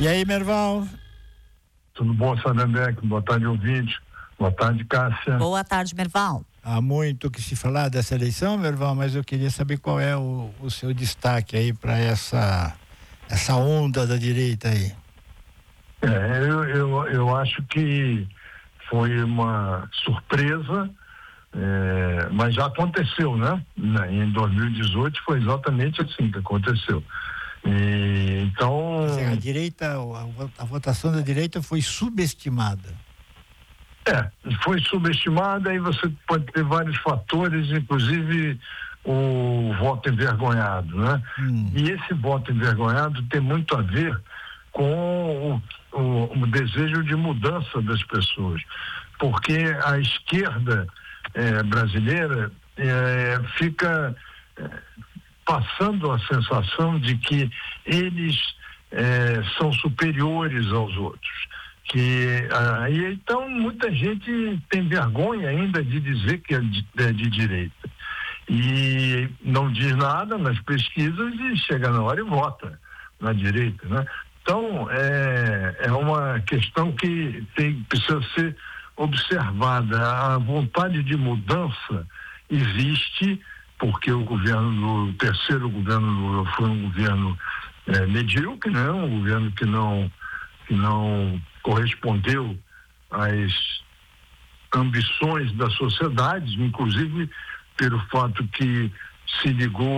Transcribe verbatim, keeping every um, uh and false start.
E aí, Merval? Tudo bom, Sandenbeck? Boa tarde, ouvinte. Boa tarde, Cássia. Boa tarde, Merval. Há muito que se falar dessa eleição, Merval, mas eu queria saber qual é o, o seu destaque aí para essa, essa onda da direita aí. É, eu, eu, eu acho que foi uma surpresa, é, mas já aconteceu, né? Em dois mil e dezoito foi exatamente assim que aconteceu. E, então... A direita, a, a votação da direita foi subestimada. É, foi subestimada e você pode ter vários fatores, inclusive o voto envergonhado, né? Hum. E esse voto envergonhado tem muito a ver com o, o, o desejo de mudança das pessoas, porque a esquerda é, brasileira é, fica é, passando a sensação de que eles é, são superiores aos outros. Que aí ah, então muita gente tem vergonha ainda de dizer que é de, é de direita e não diz nada nas pesquisas e chega na hora e vota na direita, né? Então é, é uma questão que tem, precisa ser observada. A vontade de mudança existe porque o governo, o terceiro governo Lula foi um governo é, medíocre, né? Um governo que não que não correspondeu às ambições da sociedade, inclusive pelo fato que se ligou